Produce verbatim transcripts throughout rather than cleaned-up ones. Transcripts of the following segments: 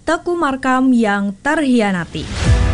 Teku Markam yang terhianati.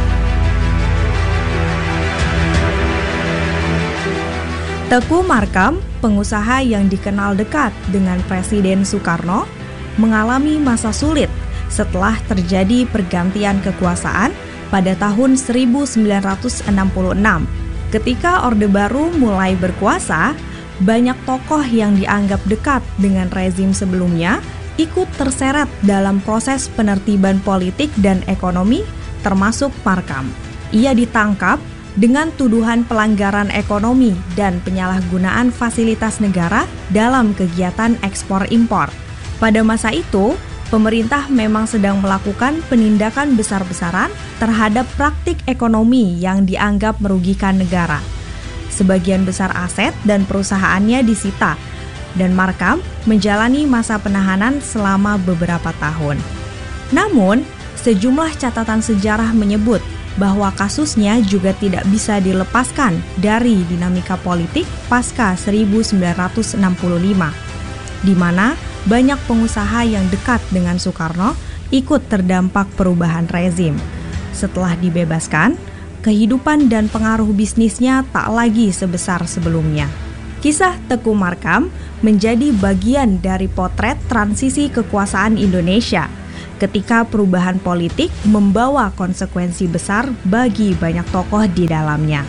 Teku Markam, pengusaha yang dikenal dekat dengan Presiden Soekarno, mengalami masa sulit setelah terjadi pergantian kekuasaan pada tahun seribu sembilan ratus enam puluh enam. Ketika Orde Baru mulai berkuasa, banyak tokoh yang dianggap dekat dengan rezim sebelumnya ikut terseret dalam proses penertiban politik dan ekonomi, termasuk Markam. Ia ditangkap dengan tuduhan pelanggaran ekonomi dan penyalahgunaan fasilitas negara dalam kegiatan ekspor-impor. Pada masa itu, pemerintah memang sedang melakukan penindakan besar-besaran terhadap praktik ekonomi yang dianggap merugikan negara. Sebagian besar aset dan perusahaannya disita, dan Markam menjalani masa penahanan selama beberapa tahun. Namun, sejumlah catatan sejarah menyebut bahwa kasusnya juga tidak bisa dilepaskan dari dinamika politik pasca seribu sembilan ratus enam puluh lima, di mana banyak pengusaha yang dekat dengan Soekarno ikut terdampak perubahan rezim. Setelah dibebaskan, kehidupan dan pengaruh bisnisnya tak lagi sebesar sebelumnya. Kisah Teku Markam menjadi bagian dari potret transisi kekuasaan Indonesia ketika perubahan politik membawa konsekuensi besar bagi banyak tokoh di dalamnya.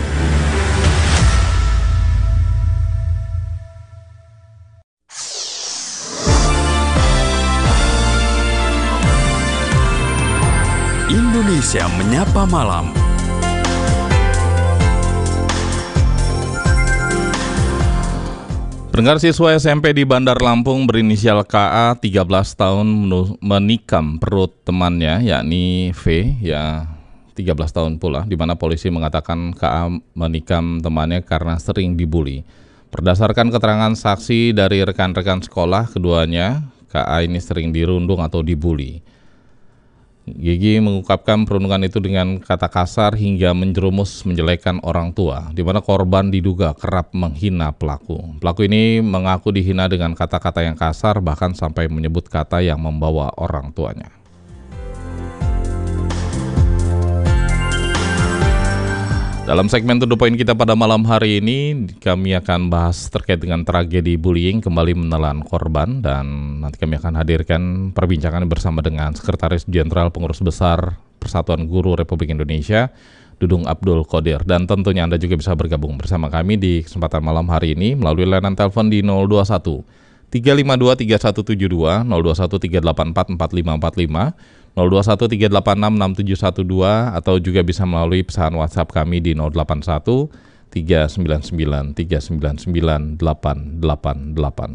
Indonesia Menyapa Malam. Pendengar, siswa S M P di Bandar Lampung berinisial K A tiga belas tahun menikam perut temannya yakni V ya tiga belas tahun pula, di mana polisi mengatakan K A menikam temannya karena sering dibuli. Berdasarkan keterangan saksi dari rekan-rekan sekolah keduanya, K A ini sering dirundung atau dibuli. Gigi mengungkapkan perundungan itu dengan kata kasar hingga menjerumus menjelekkan orang tua, di mana korban diduga kerap menghina pelaku. Pelaku ini mengaku dihina dengan kata-kata yang kasar, bahkan sampai menyebut kata yang membawa orang tuanya. Dalam segmen To The Point kita pada malam hari ini, kami akan bahas terkait dengan tragedi bullying kembali menelan korban, dan nanti kami akan hadirkan perbincangan bersama dengan Sekretaris Jenderal Pengurus Besar Persatuan Guru Republik Indonesia, Dudung Abdul Qodir. Dan tentunya Anda juga bisa bergabung bersama kami di kesempatan malam hari ini melalui layanan telepon di nol dua satu tiga lima dua tiga satu tujuh dua, nol dua satu tiga delapan empat empat lima empat lima, nol dua satu tiga delapan enam enam tujuh satu dua, atau juga bisa melalui pesan WhatsApp kami di nol delapan satu tiga sembilan sembilan tiga sembilan sembilan delapan delapan delapan.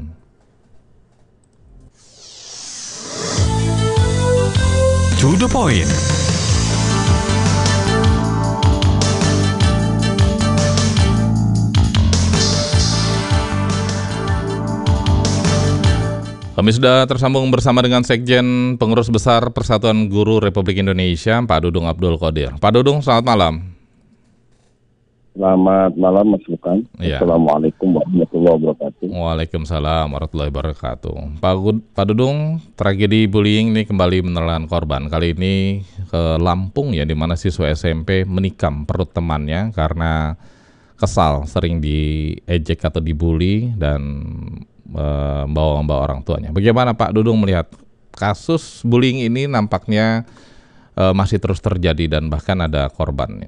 To the point. Kami sudah tersambung bersama dengan Sekjen Pengurus Besar Persatuan Guru Republik Indonesia, Pak Dudung Abdul Qodir. Pak Dudung, selamat malam. Selamat malam, Mas Lukan. Ya. Assalamualaikum warahmatullahi wabarakatuh. Waalaikumsalam warahmatullahi wabarakatuh. Pak, Pak Dudung, tragedi bullying ini kembali menelan korban. Kali ini ke Lampung ya, di mana siswa S M P menikam perut temannya karena kesal sering diejek atau dibully dan membawa-bawa orang tuanya. Bagaimana Pak Dudung melihat kasus bullying ini? Nampaknya uh, masih terus terjadi dan bahkan ada korban.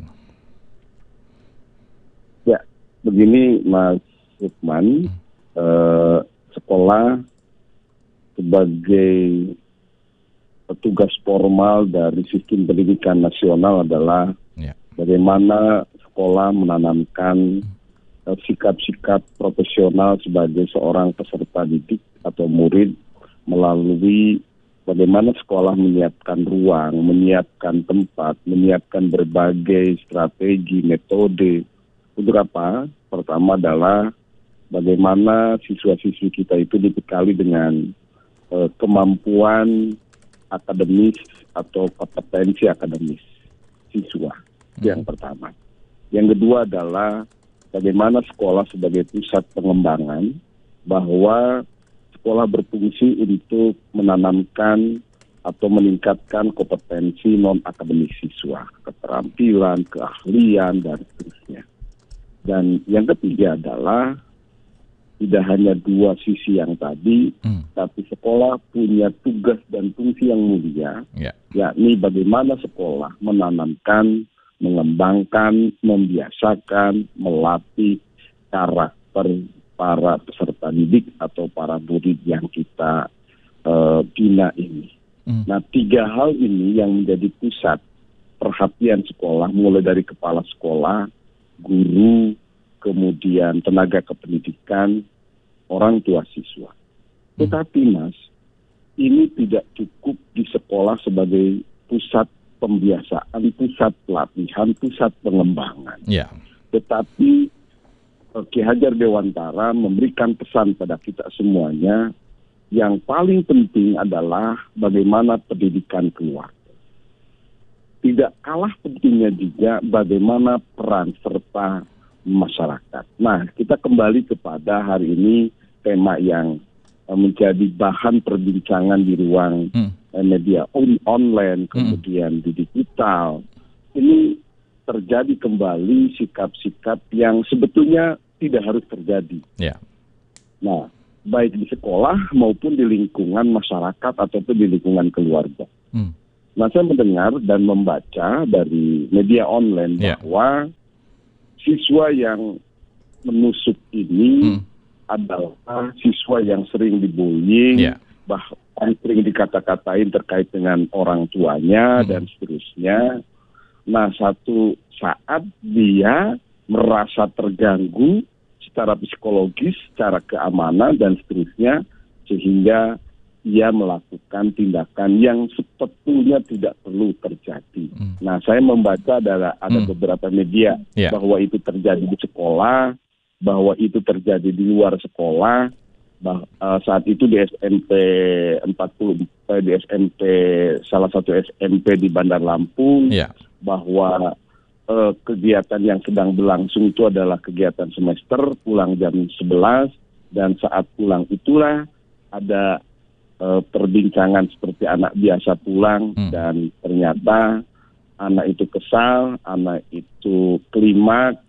Ya, begini Mas Lukman, hmm. uh, sekolah sebagai petugas formal dari sistem pendidikan nasional adalah ya. Bagaimana sekolah menanamkan hmm. sikap-sikap profesional sebagai seorang peserta didik atau murid melalui bagaimana sekolah menyiapkan ruang, menyiapkan tempat, menyiapkan berbagai strategi, metode. Untuk apa? Pertama adalah bagaimana siswa-siswi kita itu dibekali dengan eh, kemampuan akademis atau kompetensi akademis siswa. Hmm. Yang pertama. Yang kedua adalah bagaimana sekolah sebagai pusat pengembangan, bahwa sekolah berfungsi untuk menanamkan atau meningkatkan kompetensi non-akademik siswa, keterampilan, keahlian, dan seterusnya. Dan yang ketiga adalah tidak hanya dua sisi yang tadi, hmm. tapi sekolah punya tugas dan fungsi yang mulia, yeah. yakni bagaimana sekolah menanamkan, mengembangkan, membiasakan, melatih karakter para peserta didik atau para murid yang kita uh, bina ini. Hmm. Nah, tiga hal ini yang menjadi pusat perhatian sekolah, mulai dari kepala sekolah, guru, kemudian tenaga kependidikan, orang tua siswa. Hmm. Tetapi Mas, ini tidak cukup di sekolah sebagai pusat pembiasaan, pusat pelatihan, pusat pengembangan. Yeah. Tetapi Ki Hajar Dewantara memberikan pesan pada kita semuanya, yang paling penting adalah bagaimana pendidikan keluarga. Tidak kalah pentingnya juga bagaimana peran serta masyarakat. Nah, kita kembali kepada hari ini tema yang uh, menjadi bahan perbincangan di ruang hmm. uh, media on- online, kemudian hmm. di digital. Ini terjadi kembali sikap-sikap yang sebetulnya tidak harus terjadi. Yeah. Nah, baik di sekolah maupun di lingkungan masyarakat ataupun di lingkungan keluarga. Hmm. Nah, saya mendengar dan membaca dari media online yeah. bahwa siswa yang menusuk ini hmm. adalah siswa yang sering dibullying, yeah. bahkan sering dikata-katain terkait dengan orang tuanya hmm. dan seterusnya. Nah, satu saat dia merasa terganggu secara psikologis, secara keamanan, dan seterusnya, sehingga ia melakukan tindakan yang sebetulnya tidak perlu terjadi. Hmm. Nah, saya membaca ada, ada hmm. beberapa media yeah. bahwa itu terjadi di sekolah, bahwa itu terjadi di luar sekolah, bah, uh, saat itu di S M P empat puluh, uh, di S M P, salah satu S M P di Bandar Lampung, yeah. bahwa Uh, kegiatan yang sedang berlangsung itu adalah kegiatan semester, pulang jam sebelas, dan saat pulang itulah ada uh, perbincangan seperti anak biasa pulang, hmm. dan ternyata anak itu kesal, anak itu klimaks,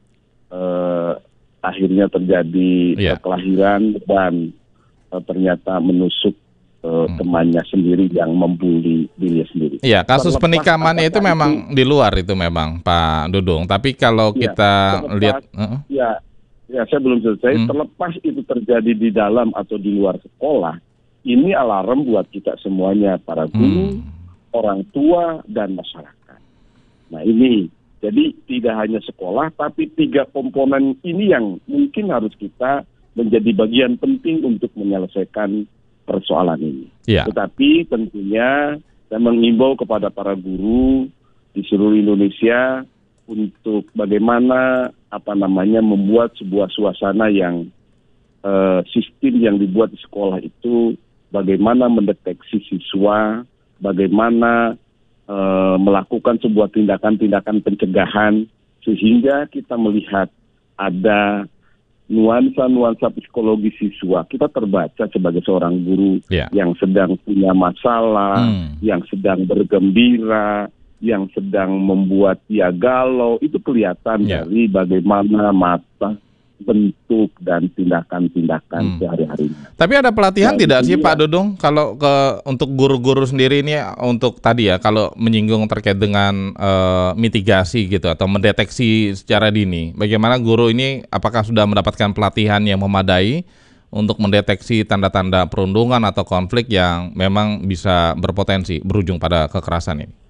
uh, akhirnya terjadi yeah. uh, kelahiran, dan uh, ternyata menusuk Uh, hmm. temannya sendiri yang membuli dirinya sendiri. Iya, kasus penikamannya itu memang itu, di luar itu memang Pak Dudung. Tapi kalau ya, kita terlepas, lihat, uh-uh. ya, ya saya belum selesai. Hmm. Terlepas itu terjadi di dalam atau di luar sekolah, ini alarm buat kita semuanya, para guru, hmm. orang tua, dan masyarakat. Nah ini, jadi tidak hanya sekolah, tapi tiga komponen ini yang mungkin harus kita menjadi bagian penting untuk menyelesaikan persoalan ini. Ya. Tetapi tentunya saya mengimbau kepada para guru di seluruh Indonesia untuk bagaimana apa namanya membuat sebuah suasana yang uh, sistem yang dibuat di sekolah itu bagaimana mendeteksi siswa, bagaimana uh, melakukan sebuah tindakan-tindakan pencegahan sehingga kita melihat ada nuansa-nuansa psikologi siswa. Kita terbaca sebagai seorang guru yeah. yang sedang punya masalah, hmm. yang sedang bergembira, yang sedang membuat dia galau. Itu kelihatan yeah. dari bagaimana mata, bentuk, dan tindakan-tindakan hmm. sehari-harinya. Tapi ada pelatihan dan tidak sih Pak Dudung kalau ke untuk guru-guru sendiri ini untuk tadi ya kalau menyinggung terkait dengan uh, mitigasi gitu atau mendeteksi secara dini. Bagaimana guru ini apakah sudah mendapatkan pelatihan yang memadai untuk mendeteksi tanda-tanda perundungan atau konflik yang memang bisa berpotensi berujung pada kekerasan ini?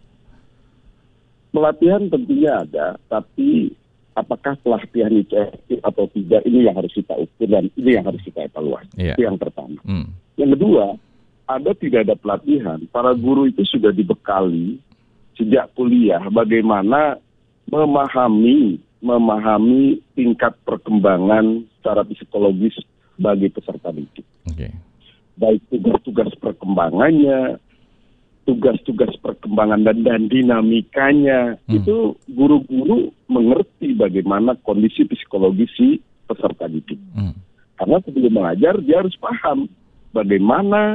Pelatihan tentunya ada, tapi apakah pelatihan itu efektif atau tidak, ini yang harus kita ukur dan ini yang harus kita evaluasi. Yeah. Itu yang pertama. Mm. Yang kedua, ada tidak ada pelatihan, para guru itu sudah dibekali sejak kuliah bagaimana memahami memahami tingkat perkembangan secara psikologis bagi peserta didik. Okay. Baik tugas-tugas perkembangannya, tugas-tugas perkembangan dan, dan dinamikanya, hmm. itu guru-guru mengerti bagaimana kondisi psikologis si peserta didik. Hmm. Karena sebelum mengajar, dia harus paham bagaimana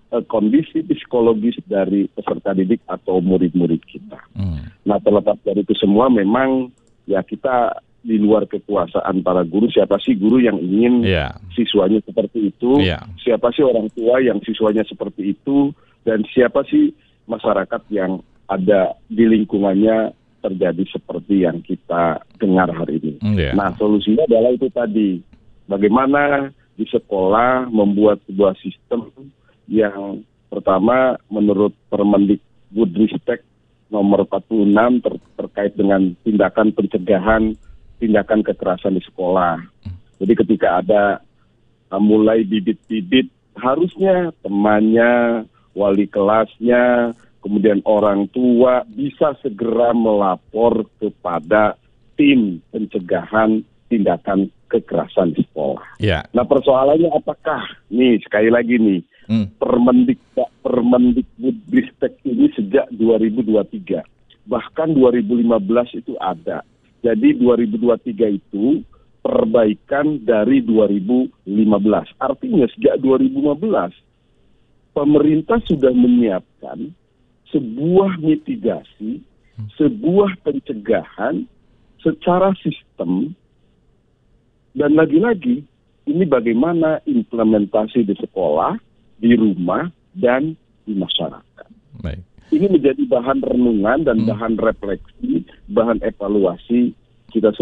uh, kondisi psikologis dari peserta didik atau murid-murid kita. Hmm. Nah, terlepas dari itu semua, memang ya kita di luar kekuasaan para guru. Siapa sih guru yang ingin yeah. siswanya seperti itu? Yeah. Siapa sih orang tua yang siswanya seperti itu? Dan siapa sih masyarakat yang ada di lingkungannya terjadi seperti yang kita dengar hari ini? Yeah. Nah, solusinya adalah itu tadi. Bagaimana di sekolah membuat sebuah sistem yang pertama menurut Permendikbudristek nomor empat puluh enam ter- terkait dengan tindakan pencegahan tindakan kekerasan di sekolah. Jadi ketika ada uh, mulai bibit-bibit, harusnya temannya, wali kelasnya, kemudian orang tua bisa segera melapor kepada tim pencegahan tindakan kekerasan di sekolah. Yeah. Nah, persoalannya apakah, nih sekali lagi nih, hmm. Permendik Permendikbudristek ini sejak dua ribu dua puluh tiga, bahkan dua ribu lima belas itu ada. Jadi dua ribu dua puluh tiga itu perbaikan dari dua ribu lima belas. Artinya sejak dua ribu lima belas, pemerintah sudah menyiapkan sebuah mitigasi, sebuah pencegahan secara sistem. Dan lagi-lagi, ini bagaimana implementasi di sekolah, di rumah, dan di masyarakat. Baik. Ini menjadi bahan renungan dan hmm. bahan refleksi, bahan evaluasi kita